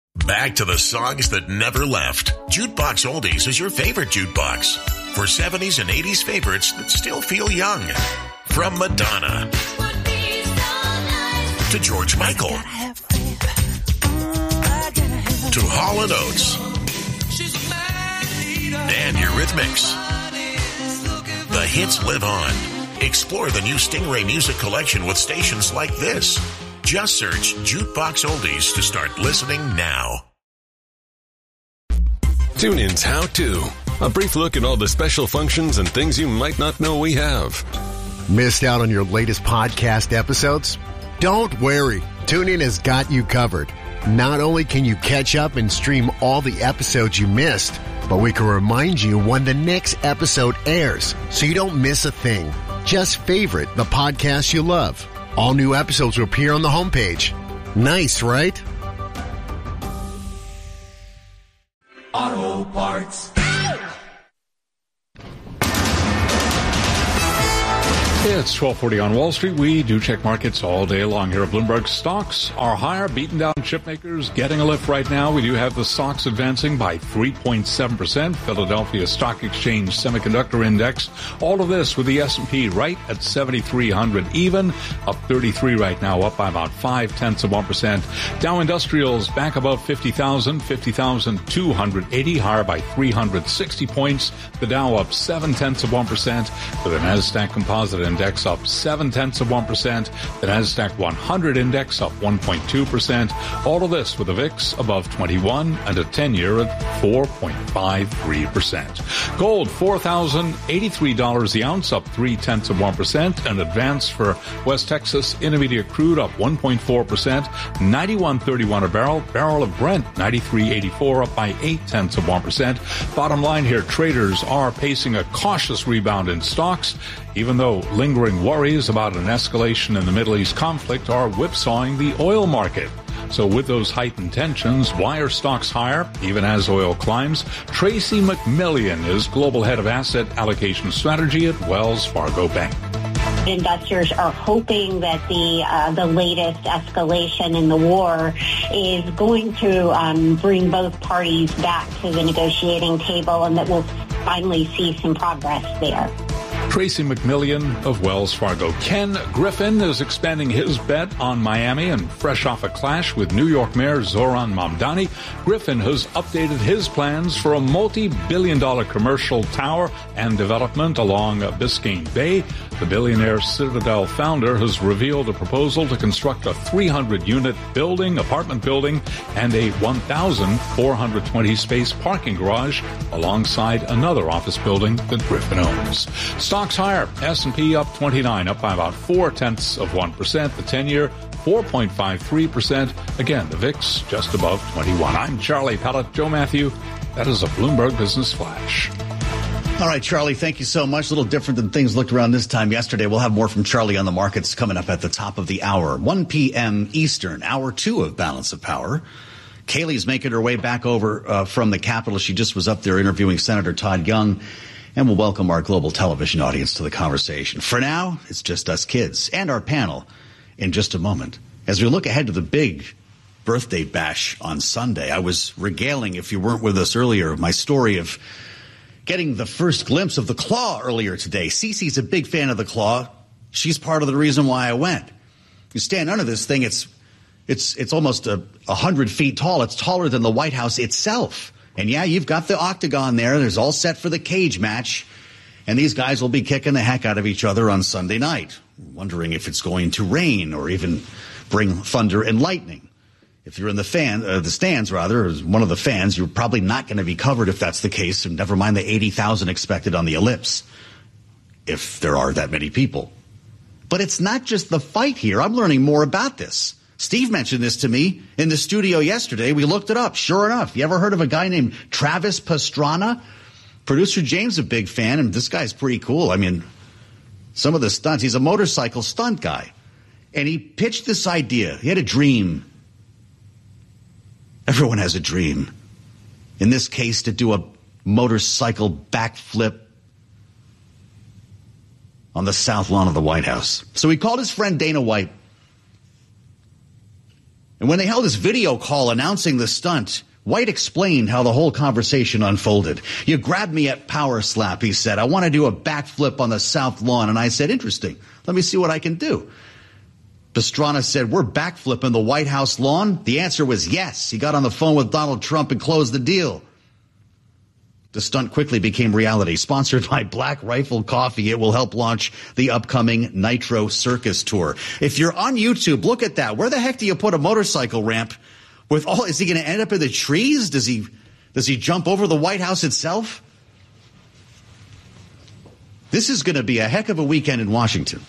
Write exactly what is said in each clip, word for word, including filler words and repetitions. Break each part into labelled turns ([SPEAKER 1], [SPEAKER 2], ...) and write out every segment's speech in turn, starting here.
[SPEAKER 1] Back to the songs that never left. Jukebox Oldies is your favorite jukebox. For seventies and eighties favorites that still feel young. From Madonna to George Michael to Hall and Oates and Eurythmics. The hits live on. Explore the new Stingray Music Collection with stations like this. Just search Jukebox Oldies to start listening now.
[SPEAKER 2] TuneIn's How To. A brief look at all the special functions and things you might not know we have.
[SPEAKER 3] Missed out on your latest podcast episodes? Don't worry. TuneIn has got you covered. Not only can you catch up and stream all the episodes you missed, but we can remind you when the next episode airs so you don't miss a thing. Just favorite the podcast you love. All new episodes will appear on the homepage. Nice, right?
[SPEAKER 4] Auto Parts.
[SPEAKER 5] It's twelve forty on Wall Street. We do check markets all day long here at Bloomberg. Stocks are higher, beaten down chip makers, getting a lift right now. We do have the stocks advancing by three point seven percent. Philadelphia Stock Exchange Semiconductor Index. All of this with the S and P right at seventy-three hundred even, up thirty-three right now, up by about five tenths of one percent. Dow Industrials back above fifty thousand, fifty thousand two hundred eighty, higher by three hundred sixty points. The Dow up seven tenths of one percent, with the Nasdaq Composite Index up seven tenths of one percent. The Nasdaq one hundred Index up one point two percent. All of this with a V I X above twenty-one and a ten-year at four point five three percent. Gold, four thousand eighty-three dollars the ounce, up three tenths of one percent. An advance for West Texas Intermediate Crude up one point four percent. ninety-one thirty-one a barrel. Barrel of Brent, ninety-three eighty-four, up by eight tenths of one percent. Bottom line here, traders are pacing a cautious rebound in stocks, even though lingering worries about an escalation in the Middle East conflict are whipsawing the oil market. So with those heightened tensions, why are stocks higher, even as oil climbs? Tracy McMillian is Global Head of Asset Allocation Strategy at Wells Fargo Bank.
[SPEAKER 6] Investors are hoping that the uh, the latest escalation in the war is going to um, bring both parties back to the negotiating table and that we'll finally see some progress there.
[SPEAKER 5] Tracy McMillian of Wells Fargo. Ken Griffin is expanding his bet on Miami, and fresh off a clash with New York Mayor Zoran Mamdani, Griffin has updated his plans for a multi-billion dollar commercial tower and development along Biscayne Bay. The billionaire Citadel founder has revealed a proposal to construct a three hundred unit building, apartment building, and a one thousand four hundred twenty space parking garage alongside another office building that Griffin owns. Stocks higher. S and P up twenty-nine, up by about four tenths of one percent. The ten-year, four point five three percent. Again, the V I X just above twenty-one. I'm Charlie Pellet. Joe Matthew. That is a Bloomberg Business Flash.
[SPEAKER 7] All right, Charlie, thank you so much. A little different than things looked around this time yesterday. We'll have more from Charlie on the markets coming up at the top of the hour. one p.m. Eastern, hour two of Balance of Power. Kayleigh's making her way back over uh, from the Capitol. She just was up there interviewing Senator Todd Young. And we'll welcome our global television audience to the conversation. For now, it's just us kids and our panel in just a moment. As we look ahead to the big birthday bash on Sunday, I was regaling, if you weren't with us earlier, my story of getting the first glimpse of the Claw earlier today. Cece's a big fan of the Claw. She's part of the reason why I went. You stand under this thing, it's it's it's almost a, a hundred feet tall. It's taller than the White House itself. And yeah, you've got the octagon there. There's all set for the cage match. And these guys will be kicking the heck out of each other on Sunday night, wondering if it's going to rain or even bring thunder and lightning. If you're in the fan, uh, the stands, rather, as one of the fans, you're probably not going to be covered if that's the case, and never mind the eighty thousand expected on the ellipse, if there are that many people. But it's not just the fight here. I'm learning more about this. Steve mentioned this to me in the studio yesterday. We looked it up. Sure enough, you ever heard of a guy named Travis Pastrana? Producer James is a big fan, and this guy's pretty cool. I mean, some of the stunts, he's a motorcycle stunt guy. And he pitched this idea. He had a dream. Everyone has a dream. In this case, to do a motorcycle backflip on the south lawn of the White House. So he called his friend Dana White. And when they held his video call announcing the stunt, White explained how the whole conversation unfolded. You grabbed me at power slap, he said. I want to do a backflip on the South Lawn. And I said, interesting. Let me see what I can do. Pastrana said, we're backflipping the White House lawn? The answer was yes. He got on the phone with Donald Trump and closed the deal. The stunt quickly became reality. Sponsored by Black Rifle Coffee, it will help launch the upcoming Nitro Circus Tour. If you're on YouTube, look at that. Where the heck do you put a motorcycle ramp with all? Is he going to end up in the trees? Does he, does he jump over the White House itself? This is going to be a heck of a weekend in Washington.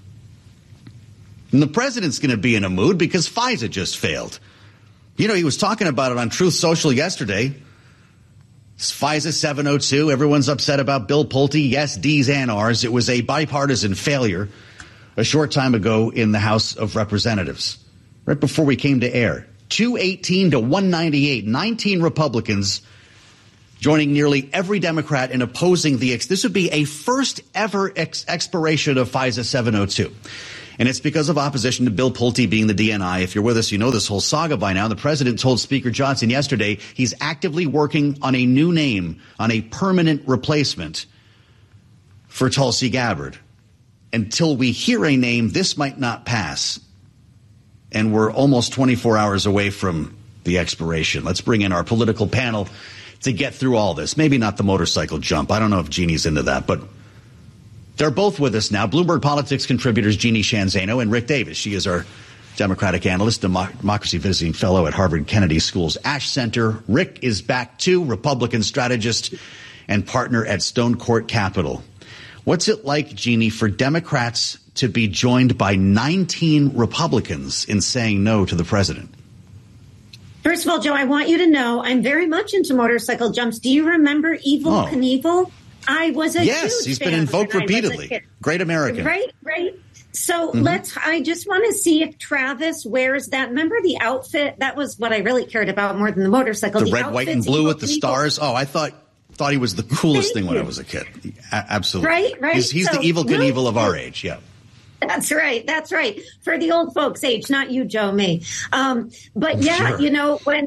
[SPEAKER 7] And the president's going to be in a mood because FISA just failed. You know, he was talking about it on Truth Social yesterday. It's FISA seven oh two. Everyone's upset about Bill Pulte. Yes, D's and R's. It was a bipartisan failure a short time ago in the House of Representatives, right before we came to air. two eighteen to one ninety-eight. nineteen Republicans joining nearly every Democrat in opposing the ex. This would be a first ever ex- expiration of FISA seven oh two. And it's because of opposition to Bill Pulte being the D N I. If you're with us, you know this whole saga by now. The president told Speaker Johnson yesterday he's actively working on a new name, on a permanent replacement for Tulsi Gabbard. Until we hear a name, this might not pass. And we're almost twenty-four hours away from the expiration. Let's bring in our political panel to get through all this. Maybe not the motorcycle jump. I don't know if Jeannie's into that, but they're both with us now. Bloomberg Politics contributors Jeannie Sheehan Zaino and Rick Davis. She is our Democratic analyst, Democracy Visiting Fellow at Harvard Kennedy School's Ash Center. Rick is back too, Republican strategist and partner at Stone Court Capital. What's it like, Jeannie, for Democrats to be joined by nineteen Republicans in saying no to the president?
[SPEAKER 8] First of all, Joe, I want you to know I'm very much into motorcycle jumps. Do you remember Evel oh. Knievel? I was a
[SPEAKER 7] yes,
[SPEAKER 8] huge
[SPEAKER 7] he's
[SPEAKER 8] fan
[SPEAKER 7] been invoked repeatedly. Great American.
[SPEAKER 8] Right, right. So mm-hmm. let's, I just want to see if Travis wears that. Remember the outfit? That was what I really cared about more than the motorcycle.
[SPEAKER 7] The,
[SPEAKER 8] the
[SPEAKER 7] red, white, and blue with the stars. Oh, I thought thought he was the coolest Thank thing when you. I was a kid. A- absolutely.
[SPEAKER 8] Right, right.
[SPEAKER 7] He's, he's
[SPEAKER 8] so,
[SPEAKER 7] the Evel Knievel of our age, yeah.
[SPEAKER 8] That's right. That's right. For the old folks' age, not you, Joe, me. Um, but yeah,
[SPEAKER 7] sure.
[SPEAKER 8] you know, when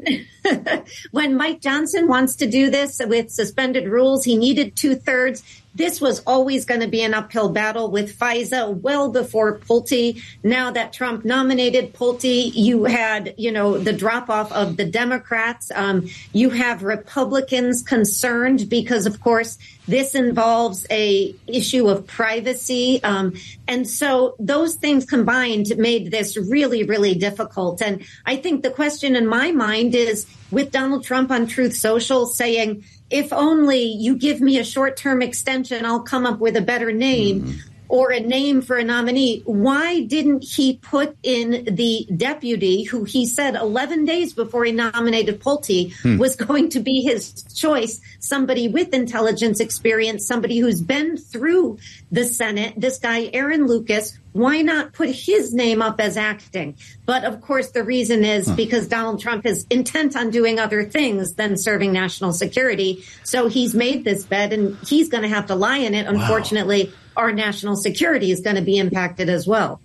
[SPEAKER 8] when Mike Johnson wants to do this with suspended rules, he needed two thirds. This was always going to be an uphill battle with FISA well before Pulte. Now that Trump nominated Pulte, you had, you know, the drop off of the Democrats. Um, you have Republicans concerned because, of course, this involves a issue of privacy. Um, and so those things combined made this really, really difficult. And I think the question in my mind is with Donald Trump on Truth Social saying, if only you give me a short-term extension, I'll come up with a better name mm. or a name for a nominee. Why didn't he put in the deputy who he said eleven days before he nominated Pulte mm. was going to be his choice, somebody with intelligence experience, somebody who's been through the Senate, this guy, Aaron Lucas. Why not put his name up as acting? But, of course, the reason is huh. because Donald Trump is intent on doing other things than serving national security. So he's made this bet, and he's going to have to lie in it. Unfortunately, wow. our national security is going to be impacted as well.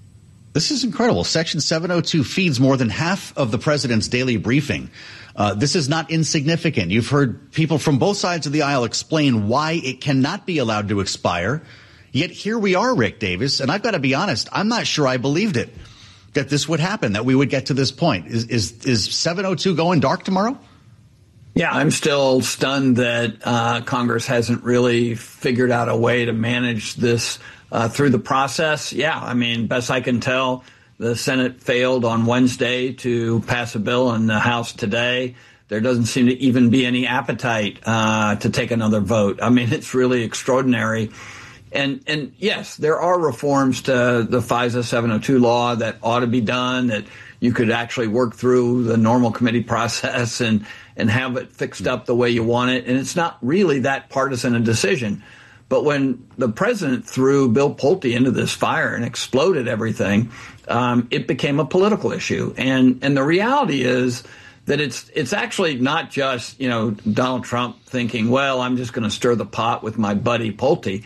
[SPEAKER 7] This is incredible. Section seven oh two feeds more than half of the president's daily briefing. Uh, this is not insignificant. You've heard people from both sides of the aisle explain why it cannot be allowed to expire. Yet here we are, Rick Davis, and I've got to be honest, I'm not sure I believed it, that this would happen, that we would get to this point. Is is, is seven oh two going dark tomorrow?
[SPEAKER 9] Yeah, I'm still stunned that uh, Congress hasn't really figured out a way to manage this uh, through the process. Yeah, I mean, best I can tell, the Senate failed on Wednesday to pass a bill in the House today. There doesn't seem to even be any appetite uh, to take another vote. I mean, it's really extraordinary. And, and yes, there are reforms to the FISA seven oh two law that ought to be done, that you could actually work through the normal committee process and, and have it fixed up the way you want it. And it's not really that partisan a decision. But when the president threw Bill Pulte into this fire and exploded everything, um, it became a political issue. And, and the reality is that it's it's actually not just, you know, Donald Trump thinking, well, I'm just going to stir the pot with my buddy Pulte.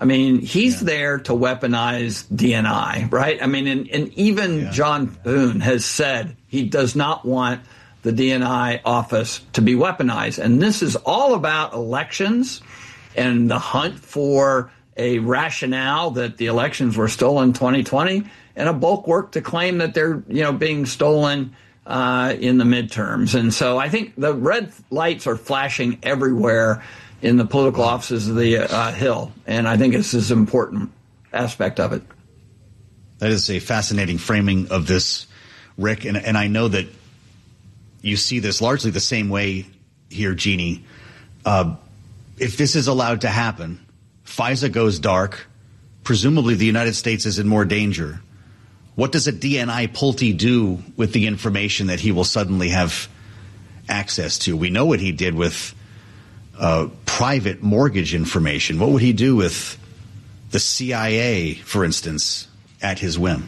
[SPEAKER 9] I mean, he's
[SPEAKER 7] yeah.
[SPEAKER 9] there to weaponize D N I, right? I mean, and, and even
[SPEAKER 7] yeah.
[SPEAKER 9] John Thune has said he does not want the D N I office to be weaponized. And this is all about elections and the hunt for a rationale that the elections were stolen in twenty twenty and a bulk work to claim that they're, you know, being stolen uh, in the midterms. And so I think the red lights are flashing everywhere in the political offices of the uh, Hill. And I think this is an important aspect of it.
[SPEAKER 7] That is a fascinating framing of this, Rick. And, and I know that you see this largely the same way here, Jeannie. Uh, if this is allowed to happen, FISA goes dark. Presumably the United States is in more danger. What does a D N I Pulte do with the information that he will suddenly have access to? We know what he did with uh, private mortgage information. What would he do with the C I A, for instance, at his whim?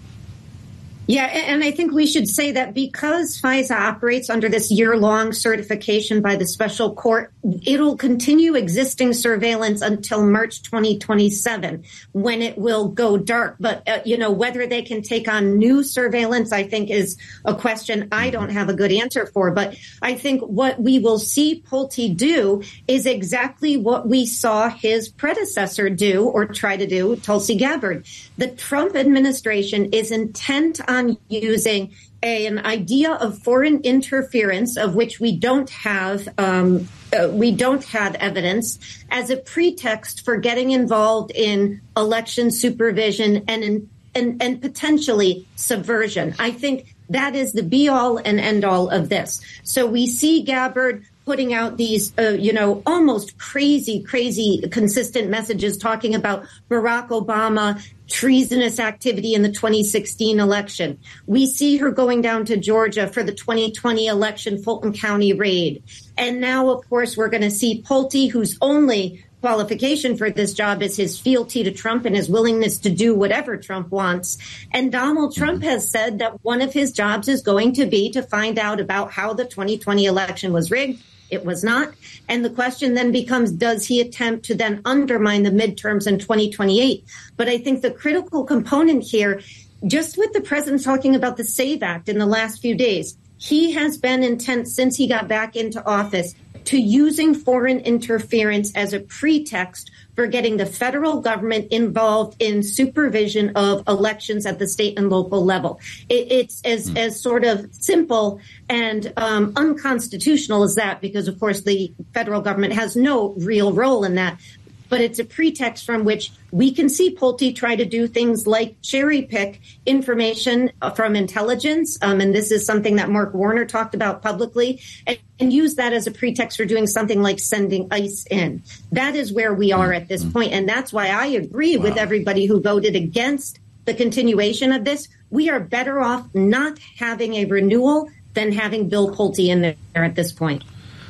[SPEAKER 8] Yeah, and I think we should say that because FISA operates under this year-long certification by the special court, it'll continue existing surveillance until March twenty twenty-seven, when it will go dark. But, uh, you know, whether they can take on new surveillance, I think, is a question I don't have a good answer for. But I think what we will see Pulte do is exactly what we saw his predecessor do or try to do, Tulsi Gabbard. The Trump administration is intent on using a, an idea of foreign interference, of which we don't have um, uh, we don't have evidence, as a pretext for getting involved in election supervision and in, and, and potentially subversion. I think that is the be all and end all of this. So we see Gabbard putting out these, uh, you know, almost crazy, crazy consistent messages talking about Barack Obama, treasonous activity in the twenty sixteen election. We see her going down to Georgia for the twenty twenty election, Fulton County raid. And now, of course, we're going to see Pulte, whose only qualification for this job is his fealty to Trump and his willingness to do whatever Trump wants. And Donald Trump has said that one of his jobs is going to be to find out about how the twenty twenty election was rigged. It was not. And the question then becomes, does he attempt to then undermine the midterms in twenty twenty-eight? But I think the critical component here, just with the president talking about the SAVE Act in the last few days, he has been intent since he got back into office to using foreign interference as a pretext for getting the federal government involved in supervision of elections at the state and local level. It, it's as, mm. as sort of simple and um, unconstitutional as that, because, of course, the federal government has no real role in that. But it's a pretext from which we can see Pulte try to do things like cherry pick information from intelligence. Um, and this is something that Mark Warner talked about publicly, and, and use that as a pretext for doing something like sending ICE in. That is where we are at this point. And that's why I agree wow. with everybody who voted against the continuation of this. We are better off not having a renewal than having Bill Pulte in there at this point.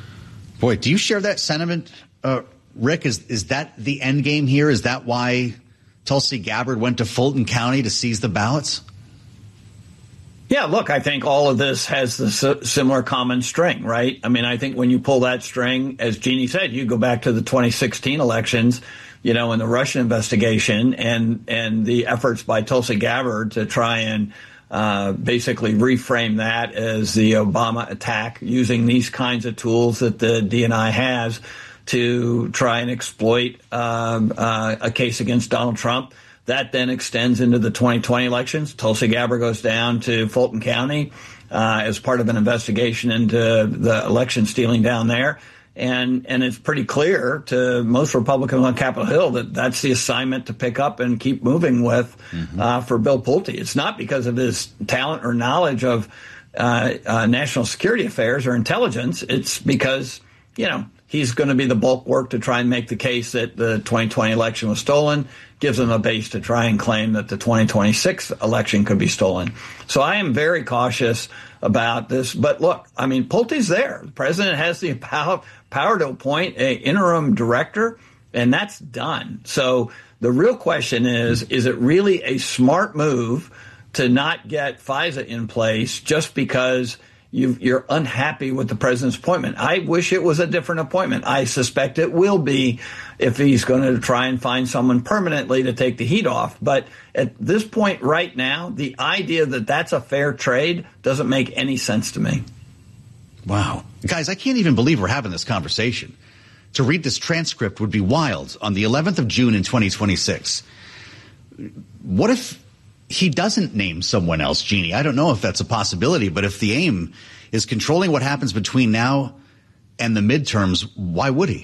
[SPEAKER 7] Boy, do you share that sentiment, uh, Rick? Is is that the end game here? Is that why Tulsi Gabbard went to Fulton County to seize the ballots?
[SPEAKER 9] Yeah, look, I think all of this has the similar common string, right? I mean, I think when you pull that string, as Jeannie said, you go back to the twenty sixteen elections, you know, and the Russian investigation and and the efforts by Tulsi Gabbard to try and uh, basically reframe that as the Obama attack, using these kinds of tools that the D N I has to try and exploit um, uh, a case against Donald Trump. That then extends into the twenty twenty elections. Tulsi Gabbard goes down to Fulton County uh, as part of an investigation into the election stealing down there. And and it's pretty clear to most Republicans on Capitol Hill that that's the assignment to pick up and keep moving with mm-hmm. uh, for Bill Pulte. It's not because of his talent or knowledge of uh, uh, national security affairs or intelligence. It's because, you know, he's going to be the bulk work to try and make the case that the twenty twenty election was stolen, gives him a base to try and claim that the twenty twenty-six election could be stolen. So I am very cautious about this. But look, I mean, Pulte's there. The president has the power, power to appoint an interim director, and that's done. So the real question is, is it really a smart move to not get FISA in place just because you, you're unhappy with the president's appointment. I wish it was a different appointment. I suspect it will be if he's going to try and find someone permanently to take the heat off. But at this point right now, the idea that that's a fair trade doesn't make any sense to me.
[SPEAKER 7] Wow. Guys, I can't even believe we're having this conversation. To read this transcript would be wild. On the eleventh of June in twenty twenty-six, what if he doesn't name someone else, Jeannie? I don't know if that's a possibility, but if the aim is controlling what happens between now and the midterms, why would he?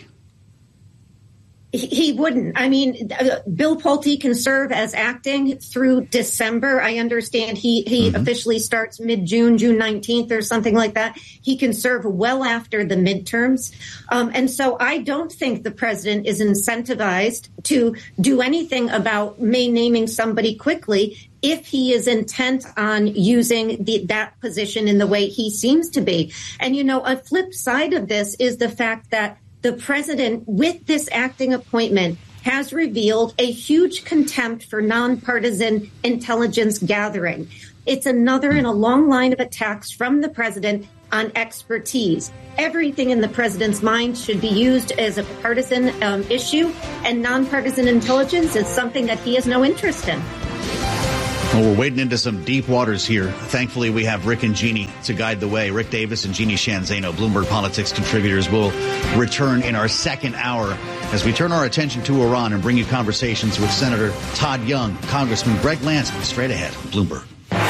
[SPEAKER 8] He wouldn't. I mean, uh, Bill Pulte can serve as acting through December. I understand he, he mm-hmm. officially starts mid-June, June nineteenth or something like that. He can serve well after the midterms. Um, and so I don't think the president is incentivized to do anything about May naming somebody quickly if he is intent on using the, that position in the way he seems to be. And, you know, a flip side of this is the fact that the president, with this acting appointment, has revealed a huge contempt for nonpartisan intelligence gathering. It's another in a long line of attacks from the president on expertise. Everything in the president's mind should be used as a partisan um, issue, and nonpartisan intelligence is something that he has no interest in.
[SPEAKER 7] Well, we're wading into some deep waters here. Thankfully, we have Rick and Jeannie to guide the way. Rick Davis and Jeannie Shanzano, Bloomberg Politics contributors, will return in our second hour as we turn our attention to Iran and bring you conversations with Senator Todd Young, Congressman Greg Lance, straight ahead, Bloomberg.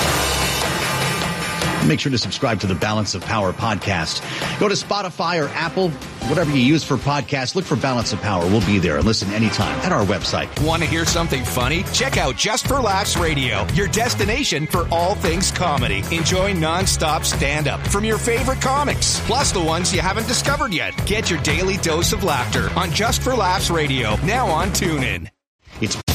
[SPEAKER 7] Make sure to subscribe to the Balance of Power podcast. Go to Spotify or Apple, whatever you use for podcasts. Look for Balance of Power. We'll be there and listen anytime at our website.
[SPEAKER 10] Want to hear something funny? Check out Just for Laughs Radio, your destination for all things comedy. Enjoy nonstop stand-up from your favorite comics, plus the ones you haven't discovered yet. Get your daily dose of laughter on Just for Laughs Radio, now on TuneIn.
[SPEAKER 7] It's